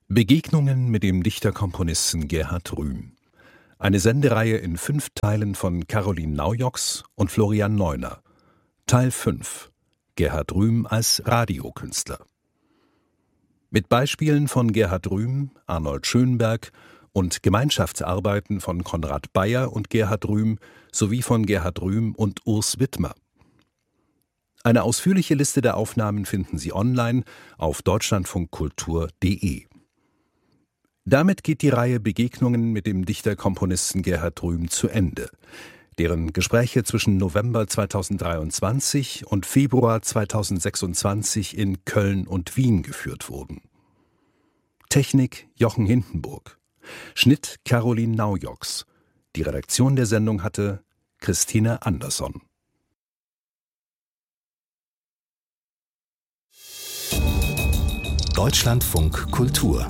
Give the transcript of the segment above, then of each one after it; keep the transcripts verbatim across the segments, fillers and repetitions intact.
Begegnungen mit dem Dichter-Komponisten Gerhard Rühm. Eine Sendereihe in fünf Teilen von Caroline Naujoks und Florian Neuner. Teil fünf. Gerhard Rühm als Radiokünstler. Mit Beispielen von Gerhard Rühm, Arnold Schönberg und Gemeinschaftsarbeiten von Konrad Bayer und Gerhard Rühm sowie von Gerhard Rühm und Urs Widmer. Eine ausführliche Liste der Aufnahmen finden Sie online auf deutschlandfunkkultur punkt de. Damit geht die Reihe Begegnungen mit dem Dichter-Komponisten Gerhard Rühm zu Ende, deren Gespräche zwischen November zweitausenddreiundzwanzig und Februar zweitausendsechsundzwanzig in Köln und Wien geführt wurden. Technik Jochen Hindenburg. Schnitt Caroline Naujoks. Die Redaktion der Sendung hatte Christine Andersson. Deutschlandfunk Kultur.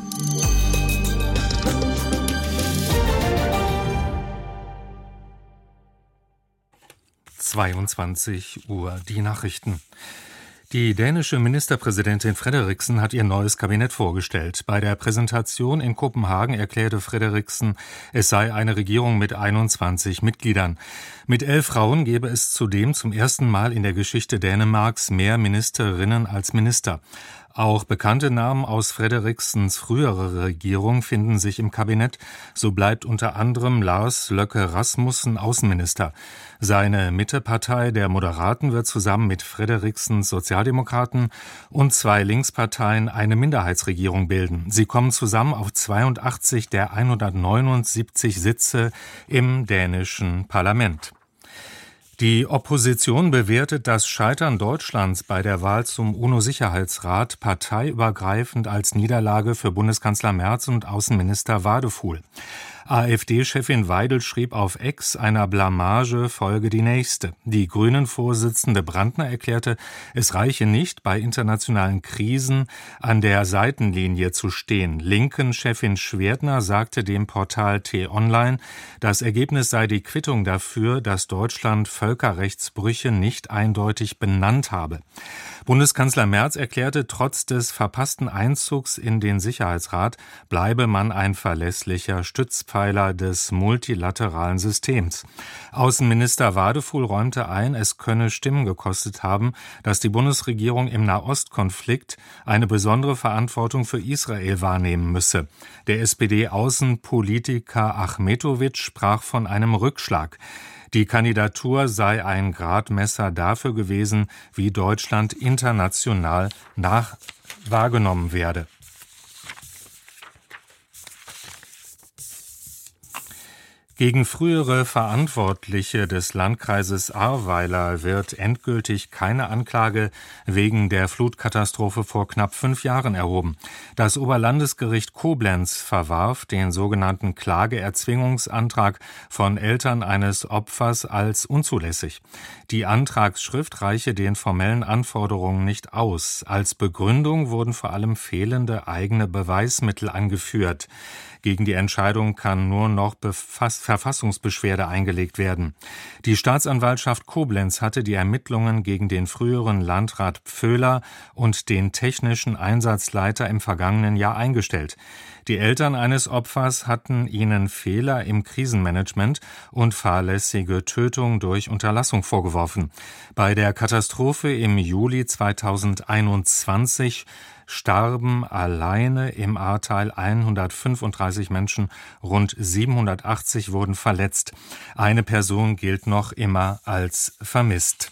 zweiundzwanzig Uhr die Nachrichten. Die dänische Ministerpräsidentin Frederiksen hat ihr neues Kabinett vorgestellt. Bei der Präsentation in Kopenhagen erklärte Frederiksen, es sei eine Regierung mit einundzwanzig Mitgliedern. Mit elf Frauen gebe es zudem zum ersten Mal in der Geschichte Dänemarks mehr Ministerinnen als Minister. Auch bekannte Namen aus Frederiksens früherer Regierung finden sich im Kabinett. So bleibt unter anderem Lars Løkke Rasmussen Außenminister. Seine Mittepartei der Moderaten wird zusammen mit Frederiksens Sozialdemokraten und zwei Linksparteien eine Minderheitsregierung bilden. Sie kommen zusammen auf zweiundachtzig der hundertneunundsiebzig Sitze im dänischen Parlament. Die Opposition bewertet das Scheitern Deutschlands bei der Wahl zum UNO-Sicherheitsrat parteiübergreifend als Niederlage für Bundeskanzler Merz und Außenminister Wadefuhl. AfD-Chefin Weidel schrieb auf X, einer Blamage folge die nächste. Die Grünen-Vorsitzende Brandner erklärte, es reiche nicht, bei internationalen Krisen an der Seitenlinie zu stehen. Linken-Chefin Schwerdner sagte dem Portal T-Online, das Ergebnis sei die Quittung dafür, dass Deutschland Völkerrechtsbrüche nicht eindeutig benannt habe. Bundeskanzler Merz erklärte, trotz des verpassten Einzugs in den Sicherheitsrat bleibe man ein verlässlicher Stützpfeiler des multilateralen Systems. Außenminister Wadefuhl räumte ein, es könne Stimmen gekostet haben, dass die Bundesregierung im Nahostkonflikt eine besondere Verantwortung für Israel wahrnehmen müsse. Der S P D-Außenpolitiker Achmetovic sprach von einem Rückschlag. Die Kandidatur sei ein Gradmesser dafür gewesen, wie Deutschland international nach wahrgenommen werde. Gegen frühere Verantwortliche des Landkreises Ahrweiler wird endgültig keine Anklage wegen der Flutkatastrophe vor knapp fünf Jahren erhoben. Das Oberlandesgericht Koblenz verwarf den sogenannten Klageerzwingungsantrag von Eltern eines Opfers als unzulässig. Die Antragsschrift reiche den formellen Anforderungen nicht aus. Als Begründung wurden vor allem fehlende eigene Beweismittel angeführt. Gegen die Entscheidung kann nur noch Befass- Verfassungsbeschwerde eingelegt werden. Die Staatsanwaltschaft Koblenz hatte die Ermittlungen gegen den früheren Landrat Pföhler und den technischen Einsatzleiter im vergangenen Jahr eingestellt. Die Eltern eines Opfers hatten ihnen Fehler im Krisenmanagement und fahrlässige Tötung durch Unterlassung vorgeworfen. Bei der Katastrophe im Juli zweitausendeinundzwanzig starben alleine im Ahrtal hundertfünfunddreißig Menschen, rund siebenhundertachtzig wurden verletzt. Eine Person gilt noch immer als vermisst.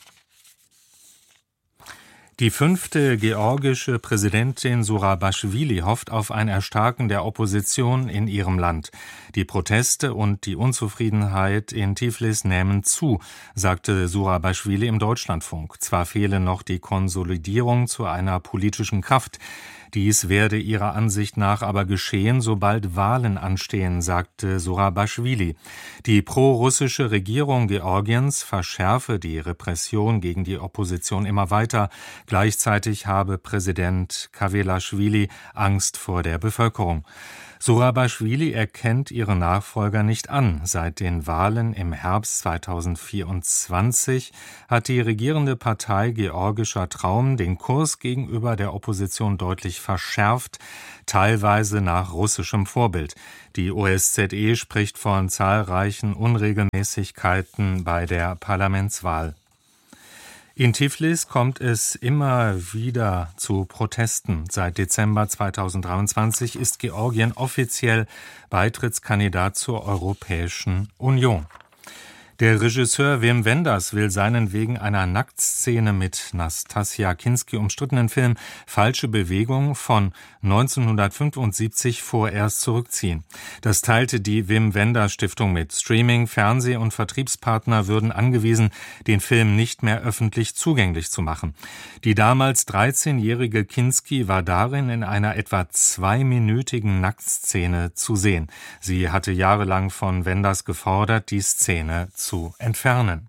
Die fünfte georgische Präsidentin Surabashvili hofft auf ein Erstarken der Opposition in ihrem Land. Die Proteste und die Unzufriedenheit in Tiflis nehmen zu, sagte Surabashvili im Deutschlandfunk. Zwar fehle noch die Konsolidierung zu einer politischen Kraft. Dies werde ihrer Ansicht nach aber geschehen, sobald Wahlen anstehen, sagte Surabashvili. Die pro-russische Regierung Georgiens verschärfe die Repression gegen die Opposition immer weiter. Gleichzeitig habe Präsident Kavelashvili Angst vor der Bevölkerung. Surabashvili erkennt ihre Nachfolger nicht an. Seit den Wahlen im Herbst zweitausendvierundzwanzig hat die regierende Partei Georgischer Traum den Kurs gegenüber der Opposition deutlich verschärft, teilweise nach russischem Vorbild. Die O S Z E spricht von zahlreichen Unregelmäßigkeiten bei der Parlamentswahl. In Tiflis kommt es immer wieder zu Protesten. Seit Dezember zweitausenddreiundzwanzig ist Georgien offiziell Beitrittskandidat zur Europäischen Union. Der Regisseur Wim Wenders will seinen wegen einer Nacktszene mit Nastassja Kinski umstrittenen Film Falsche Bewegung von neunzehnhundertfünfundsiebzig vorerst zurückziehen. Das teilte die Wim Wenders Stiftung mit. Streaming-, Fernseh- und Vertriebspartner würden angewiesen, den Film nicht mehr öffentlich zugänglich zu machen. Die damals dreizehnjährige Kinski war darin in einer etwa zweiminütigen Nacktszene zu sehen. Sie hatte jahrelang von Wenders gefordert, die Szene zu entfernen.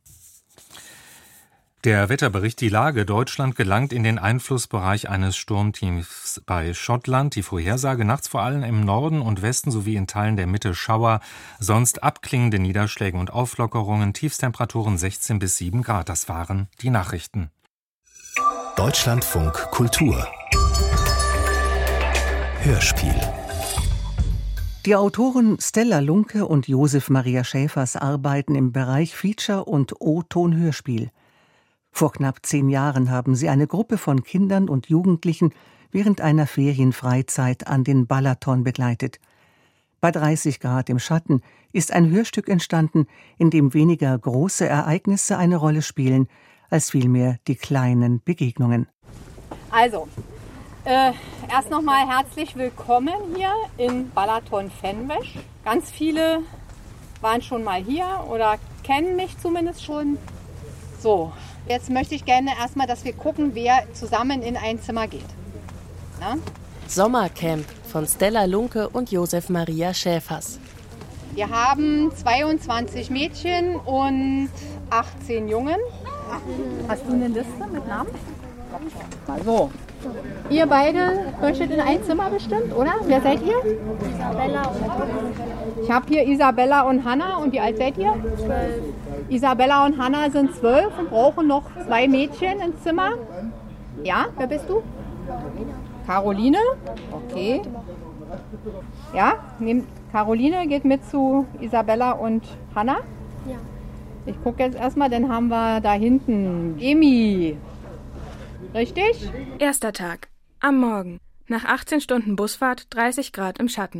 Der Wetterbericht: Die Lage: Deutschland gelangt in den Einflussbereich eines Sturmtiefs bei Schottland. Die Vorhersage: nachts vor allem im Norden und Westen sowie in Teilen der Mitte Schauer, sonst abklingende Niederschläge und Auflockerungen, Tiefstemperaturen sechzehn bis sieben Grad. Das waren die Nachrichten. Deutschlandfunk Kultur Hörspiel. Die Autoren Stella Lunke und Josef Maria Schäfers arbeiten im Bereich Feature- und O-Ton-Hörspiel. Vor knapp zehn Jahren haben sie eine Gruppe von Kindern und Jugendlichen während einer Ferienfreizeit an den Balaton begleitet. Bei dreißig Grad im Schatten ist ein Hörstück entstanden, in dem weniger große Ereignisse eine Rolle spielen, als vielmehr die kleinen Begegnungen. Also, Äh, erst nochmal herzlich willkommen hier in Balaton-Fenvesch. Ganz viele waren schon mal hier oder kennen mich zumindest schon. So, jetzt möchte ich gerne erstmal, dass wir gucken, wer zusammen in ein Zimmer geht. Na? Sommercamp von Stella Lunke und Josef Maria Schäfers. Wir haben zweiundzwanzig Mädchen und achtzehn Jungen. Hast du eine Liste mit Namen? Mal so. Ihr beide möchtet in ein Zimmer bestimmt, oder? Wer seid ihr? Isabella und Hanna. Ich habe hier Isabella und Hanna. Und wie alt seid ihr? Zwölf. Isabella und Hanna sind zwölf und brauchen noch zwei Mädchen ins Zimmer. Ja, wer bist du? Caroline. Okay. Ja, nehmt Caroline geht mit zu Isabella und Hanna. Ja. Ich gucke jetzt erstmal, dann haben wir da hinten Emi. Richtig? Erster Tag. Am Morgen. Nach achtzehn Stunden Busfahrt, dreißig Grad im Schatten.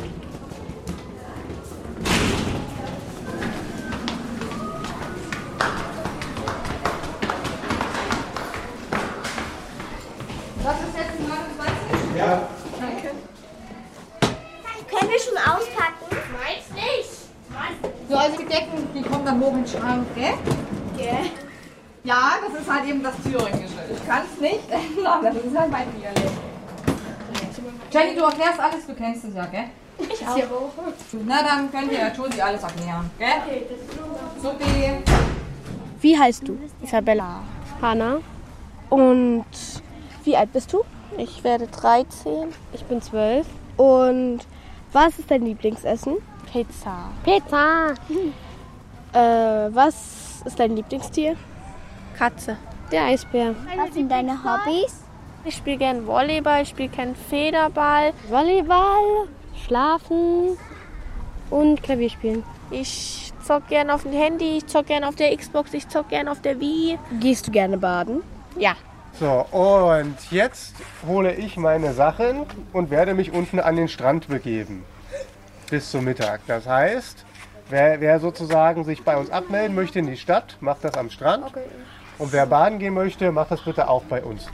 Was ist jetzt neunundzwanzig? Ja. Danke. Können wir schon auspacken? Meins nicht. So, also die Decken, die kommen dann morgen in den Schrank, gell? Okay. Ja, das ist halt eben das Thüringische. Ich kann es nicht ändern, das ist halt mein Dialekt. Jenny, du erklärst alles, du kennst es ja, gell? Ich auch. Na, dann könnt ihr Josie alles erklären, gell? Okay, das ist Supi. Wie heißt du? Isabella. Hanna. Und wie alt bist du? Ich werde dreizehn. Ich bin zwölf. Und was ist dein Lieblingsessen? Pizza. Pizza. Hm. Äh, was ist dein Lieblingstier? Katze. Der Eisbär. Was sind deine Hobbys? Ich spiele gern Volleyball, ich spiele gern Federball. Volleyball, Schlafen und Klavier spielen. Ich zock gern auf dem Handy, ich zock gern auf der Xbox, ich zock gern auf der Wii. Gehst du gerne baden? Ja. So, und jetzt hole ich meine Sachen und werde mich unten an den Strand begeben. Bis zum Mittag. Das heißt, wer, wer sozusagen sich bei uns abmelden möchte in die Stadt, macht das am Strand. Okay. Und wer baden gehen möchte, macht das bitte auch bei uns.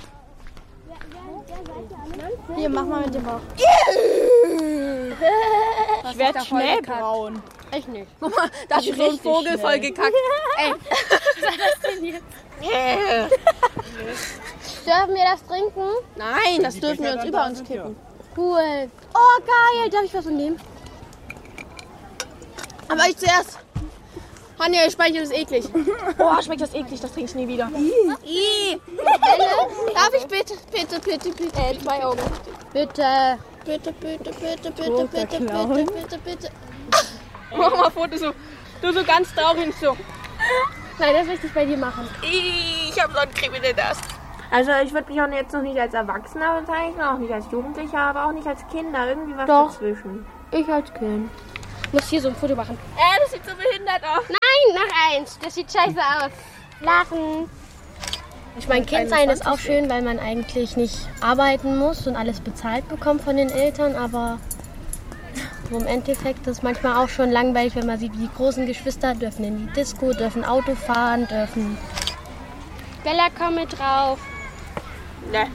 Hier, mach mal mit dem Bauch. Ich werde schnell braun. Ich nicht. Guck mal, da ist so ein Vogel schnell. Voll gekackt. Ey, was war das denn jetzt? Dürfen wir das trinken? Nein, das dürfen wir uns über uns kippen. Cool. Oh, geil. Darf ich was von nehmen? Aber ich zuerst. Hanja, Speichel ist eklig. Oh, schmeckt das eklig, das trinke ich nie wieder. I. Darf ich bitte, bitte, bitte, bitte, äh, zwei Augen. Bitte. Bitte, bitte, bitte, bitte, bitte, bitte, bitte, bitte. Mach mal Fotos so. Du so ganz traurig so. Nein, das möchte ich bei dir machen. Ich hab Sonnencreme in der Nase. Also ich würde mich auch jetzt noch nicht als Erwachsener bezeichnen, auch nicht als Jugendlicher, aber auch nicht als Kinder. Irgendwie was Doch. dazwischen. Ich als Kind. Ich muss hier so ein Foto machen. Äh, das sieht so behindert aus. Nein, noch eins. Das sieht scheiße aus. Lachen. Ich meine, Kind sein ist auch schön, weil man eigentlich nicht arbeiten muss und alles bezahlt bekommt von den Eltern, aber so im Endeffekt ist es manchmal auch schon langweilig, wenn man sieht, wie die großen Geschwister dürfen in die Disco, dürfen Auto fahren, dürfen... Bella, komm mit drauf. Ne.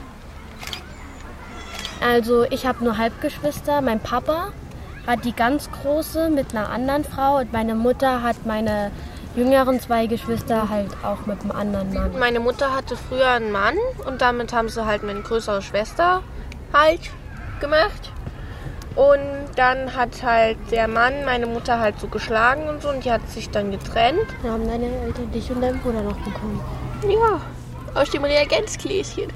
Also ich habe nur Halbgeschwister. Mein Papa hat die ganz große mit einer anderen Frau und meine Mutter hat meine jüngeren zwei Geschwister halt auch mit einem anderen Mann. Meine Mutter hatte früher einen Mann und damit haben sie halt meine größere Schwester halt gemacht. Und dann hat halt der Mann meine Mutter halt so geschlagen und so und die hat sich dann getrennt. Da haben deine Eltern dich und deinen Bruder noch bekommen. Ja, aus dem Reagenzgläschen.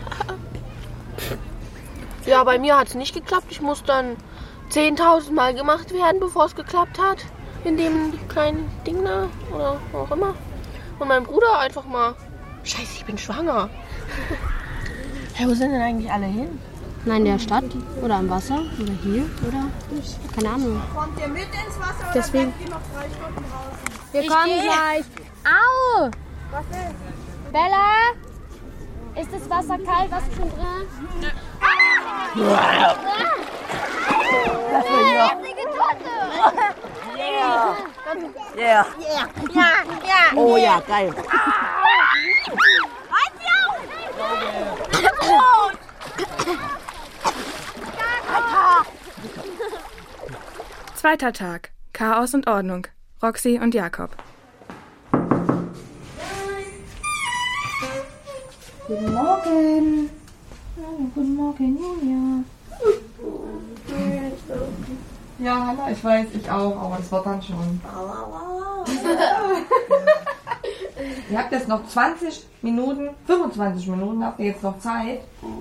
Ja, bei mir hat es nicht geklappt. Ich muss dann zehntausend Mal gemacht werden, bevor es geklappt hat. In dem kleinen Ding da oder wo auch immer. Und mein Bruder einfach mal, scheiße, ich bin schwanger. Hey, wo sind denn eigentlich alle hin? Nein, in der Stadt oder am Wasser oder hier oder keine Ahnung. Kommt ihr mit ins Wasser Deswegen. oder bleibt ihr noch drei Stunden draußen? Wir Ich kommen geh. gleich. Au! Was ist? Bella, ist das Wasser kalt? Was ist schon drin? Ja. Das war ja. Yeah. Yeah. Yeah. Ja, ja. Oh ja, geil. Zweiter Tag. Chaos und Ordnung. Roxy und Jakob. Guten Morgen. Oh, guten Morgen, Julia. Ja, Hanna, ich weiß, ich auch, aber das wird dann schon. Ihr habt jetzt noch zwanzig Minuten, fünfundzwanzig Minuten habt ihr jetzt noch Zeit,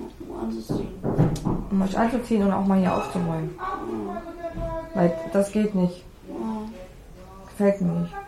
um euch anzuziehen und auch mal hier aufzuräumen. Weil das geht nicht. Gefällt mir nicht.